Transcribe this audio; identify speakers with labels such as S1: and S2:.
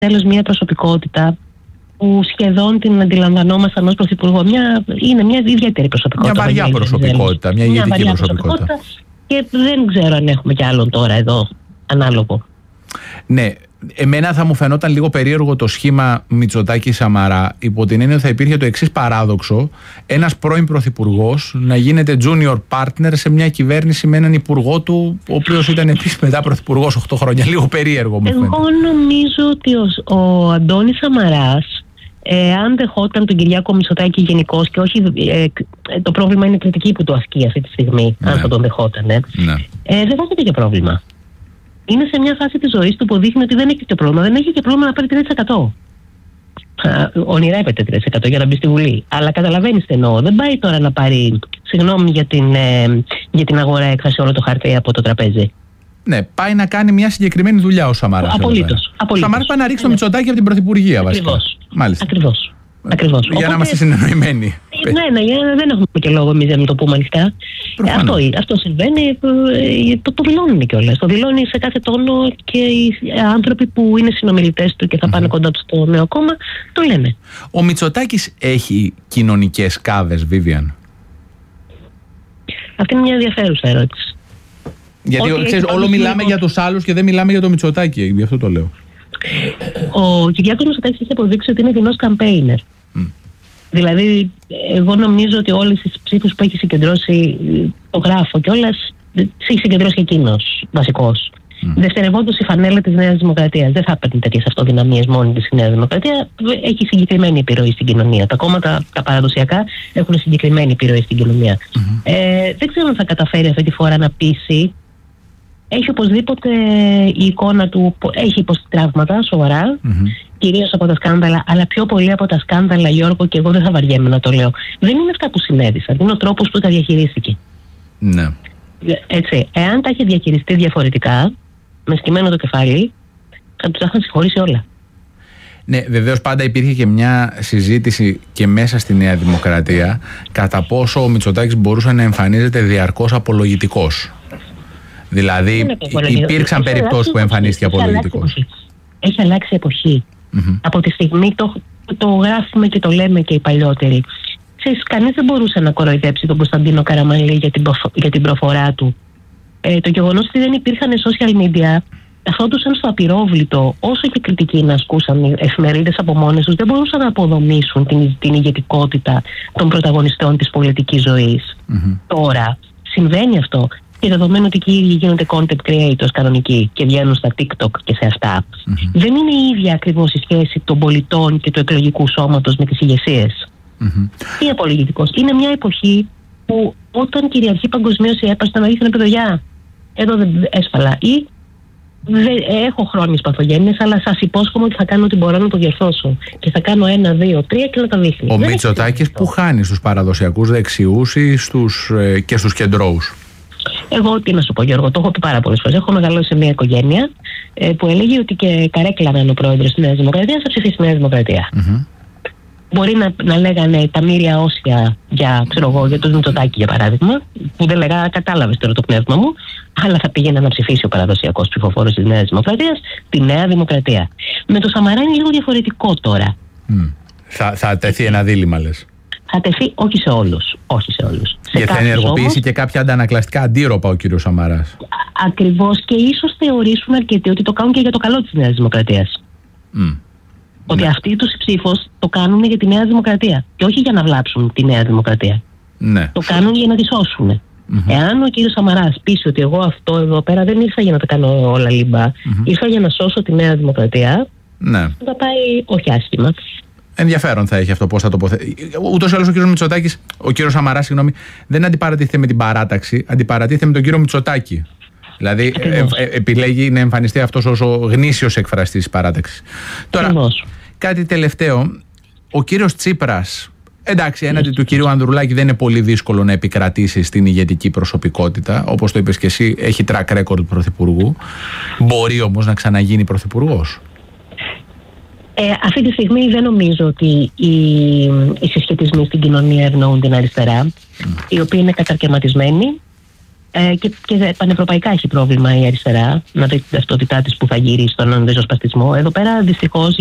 S1: τέλος μια προσωπικότητα που σχεδόν την αντιλαμβανόμασταν ως πρωθυπουργό. Είναι μια ιδιαίτερη προσωπικότητα.
S2: Μια βαριά προσωπικότητα, μια ηγετική προσωπικότητα.
S1: Και δεν ξέρω αν έχουμε κι άλλον τώρα εδώ ανάλογο.
S2: Ναι. Εμένα θα μου φαινόταν λίγο περίεργο το σχήμα Μητσοτάκη-Σαμαρά, υπό την έννοια ότι θα υπήρχε το εξής παράδοξο: ένας πρώην πρωθυπουργός να γίνεται junior partner σε μια κυβέρνηση με έναν υπουργό του, ο οποίος ήταν επίσης μετά πρωθυπουργός 8 χρόνια. Λίγο περίεργο μου φαίνεται.
S1: Εγώ νομίζω ότι ο Αντώνης Σαμαράς, αν δεχόταν τον Κυριάκο Μητσοτάκη γενικώς, και όχι, το πρόβλημα είναι η κριτική που του ασκεί αυτή τη στιγμή, αν θα τον δεχόταν, δεν θα είχε και πρόβλημα. Είναι σε μια φάση της ζωής του που δείχνει ότι δεν έχει και πρόβλημα. Δεν έχει και πρόβλημα να πάρει 3%. Ονειρεύεται 3% για να μπει στη Βουλή. Αλλά καταλαβαίνεις τι εννοώ. Δεν πάει τώρα να πάρει, συγγνώμη για την αγορά έκφραση, όλο το χαρτί από το τραπέζι.
S2: Ναι, πάει να κάνει μια συγκεκριμένη δουλειά ο Σαμαράς.
S1: Απολύτως.
S2: Ο Σαμαράς πάει να ρίξει το Μητσοτάκη από την Πρωθυπουργία, βασικά.
S1: Ακριβώς.
S2: Για να είμαστε συνεννοημένοι.
S1: Ναι, δεν έχουμε και λόγο εμείς να το πούμε ανοιχτά. Αυτό συμβαίνει, το δηλώνουν κιόλας. Το δηλώνει σε κάθε τόνο και οι άνθρωποι που είναι συνομιλητές του και θα πάνε κοντά του στο νέο κόμμα το λένε.
S2: Ο Μητσοτάκης έχει κοινωνικές κάβες, Βίβιαν?
S1: Αυτή είναι μια ενδιαφέρουσα ερώτηση.
S2: Γιατί ξέρεις, όλο μιλάμε για τους άλλους και δεν μιλάμε για το Μητσοτάκη, γι' αυτό το λέω.
S1: Ο Κυριάκος Μητσοτάκης έχει αποδείξει ότι είναι δεινός campaigner. Δηλαδή, εγώ νομίζω ότι όλες τις ψήφους που έχει συγκεντρώσει, το γράφω κιόλας, τις έχει συγκεντρώσει εκείνος βασικός. Δευτερευόντως η φανέλα της Νέας Δημοκρατίας. Δεν θα παίρνει τέτοιες αυτοδυναμίες μόνη της η Νέα Δημοκρατία. Έχει συγκεκριμένη επιρροή στην κοινωνία. Τα κόμματα, τα παραδοσιακά, έχουν συγκεκριμένη επιρροή στην κοινωνία. Δεν ξέρω αν θα καταφέρει αυτή τη φορά να πείσει. Έχει οπωσδήποτε η εικόνα του, έχει υποστεί τραύματα σοβαρά, κυρίως από τα σκάνδαλα, αλλά πιο πολύ από τα σκάνδαλα, Γιώργο, και εγώ δεν θα βαριέμαι να το λέω. Δεν είναι αυτά που συνέβησαν, είναι ο τρόπος που τα διαχειρίστηκε.
S2: Ναι.
S1: Έτσι, εάν τα είχε διαχειριστεί διαφορετικά, με σκυμμένο το κεφάλι, θα τους είχαν συγχωρήσει όλα.
S2: Ναι, βεβαίως πάντα υπήρχε και μια συζήτηση και μέσα στη Νέα Δημοκρατία κατά πόσο ο Μητσοτάκης μπορούσε να εμφανίζεται διαρκώς απολογητικός. Δηλαδή, υπήρξαν περιπτώσεις που εμφανίστηκε απολογητικός.
S1: Έχει αλλάξει εποχή. Από τη στιγμή το γράφουμε και το λέμε και οι παλιότεροι. Ξέρεις, κανείς δεν μπορούσε να κοροϊδέψει τον Κωνσταντίνο Καραμανλή για την προφορά του. Το γεγονός ότι δεν υπήρχαν social media καθόντουσαν στο απειρόβλητο, όσο και κριτική να ασκούσαν οι εφημερίδες από μόνες τους, δεν μπορούσαν να αποδομήσουν την ηγετικότητα των πρωταγωνιστών της πολιτικής ζωής. Τώρα συμβαίνει αυτό. Και δεδομένου ότι και οι ίδιοι γίνονται content creators κανονικοί και βγαίνουν στα TikTok και σε αυτά, δεν είναι η ίδια ακριβώς η σχέση των πολιτών και του εκλογικού σώματος με τις ηγεσίες. Τι απολογητικός. Είναι μια εποχή που όταν κυριαρχεί παγκοσμίως η έπαρση να δείχνει παιδογιά. Εδώ δεν έσφαλα. Ή έχω χρόνιες παθογένειες, αλλά σας υπόσχομαι ότι θα κάνω ό,τι μπορώ να το διορθώσω. Και θα κάνω 1, 2, 3 και να τα δείχνει.
S2: Ο Μητσοτάκης που χάνει στους παραδοσιακούς δεξιούς ή και στους κεντρώους?
S1: Εγώ τι να σου πω, Γιώργο, το έχω πει πάρα πολλές φορές. Έχω μεγαλώσει σε μια οικογένεια που έλεγε ότι και καρέκλα να είναι ο πρόεδρος της Νέας Δημοκρατίας, θα ψηφίσει τη Νέα Δημοκρατία. Μπορεί να λέγανε τα μοίρια όσια για τον Μητσοτάκη, για παράδειγμα, που δεν λέγα, κατάλαβες τώρα το πνεύμα μου, αλλά θα πήγαινε να ψηφίσει ο παραδοσιακός ψηφοφόρος της Νέας Δημοκρατίας τη Νέα Δημοκρατία. Με το Σαμαρά είναι λίγο διαφορετικό τώρα.
S2: Θα τεθεί ένα δίλημμα, λες?
S1: Θα τεθεί όχι σε όλους.
S2: Γιατί θα ενεργοποιήσει και κάποια αντανακλαστικά αντίρροπα ο κύριος Σαμαράς.
S1: Ακριβώς, και ίσως θεωρήσουν αρκετοί ότι το κάνουν και για το καλό της Νέας Δημοκρατίας. Ότι αυτή τους ψήφος το κάνουν για τη Νέα Δημοκρατία και όχι για να βλάψουν τη Νέα Δημοκρατία. Το κάνουν για να τη σώσουν. Εάν ο κύριος Σαμαράς πείσει ότι εγώ αυτό εδώ πέρα δεν ήρθα για να τα κάνω όλα λίμπα, ήρθα για να σώσω τη Νέα Δημοκρατία, θα πάει όχι άσχημα.
S2: Ενδιαφέρον θα έχει αυτό, πώς θα τοποθετηθεί. Ούτως ή άλλως ο κύριος Σαμαράς, δεν αντιπαρατίθεται με την παράταξη, αντιπαρατίθεται με τον κύριο Μητσοτάκη. Δηλαδή επιλέγει να εμφανιστεί αυτός ως ο γνήσιος εκφραστής της παράταξης. Τώρα, κάτι τελευταίο. Ο κύριος Τσίπρας, εντάξει, έναντι του κυρίου Ανδρουλάκη δεν είναι πολύ δύσκολο να επικρατήσει στην ηγετική προσωπικότητα. Όπως το είπες και εσύ, έχει track record πρωθυπουργού. Μπορεί όμως να ξαναγίνει πρωθυπουργός?
S1: Αυτή τη στιγμή δεν νομίζω ότι οι συσχετισμοί στην κοινωνία ευνοούν την αριστερά, η οποία είναι καταρκευματισμένη. Και πανευρωπαϊκά έχει πρόβλημα η αριστερά να δει την ταυτότητά της που θα γυρίσει στον ριζοσπαστισμό. Εδώ πέρα δυστυχώς